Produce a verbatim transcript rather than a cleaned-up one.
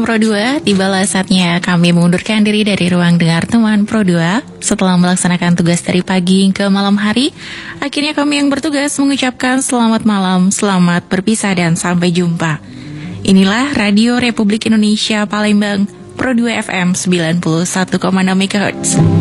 Pro dua, tibalah saatnya kami mengundurkan diri dari ruang dengar teman Pro dua. Setelah melaksanakan tugas dari pagi ke malam hari, akhirnya kami yang bertugas mengucapkan selamat malam, selamat berpisah dan sampai jumpa. Inilah Radio Republik Indonesia Palembang, Pro dua F M sembilan puluh satu koma enam MHz.